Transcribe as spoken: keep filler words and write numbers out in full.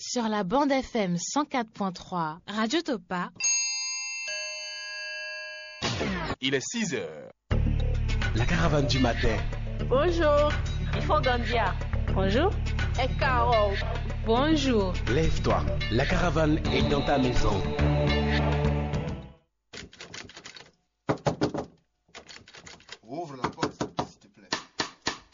sur la bande F M cent quatre point trois, Radio Topa. Il est six heures. La caravane du matin. Bonjour. Il faut Gandia. Bonjour. Et Caro. Bonjour. Lève-toi. La caravane est dans ta maison.